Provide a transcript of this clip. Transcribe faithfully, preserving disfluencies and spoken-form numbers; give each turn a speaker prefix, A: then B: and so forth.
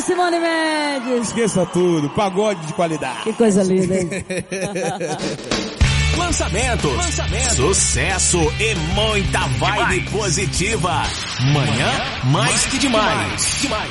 A: Simone Mendes.
B: Esqueça tudo, pagode de qualidade.
A: Que coisa linda, hein?
C: Lançamento, lançamento, sucesso e muita vibe demais. Positiva. Manhã mais que demais. demais.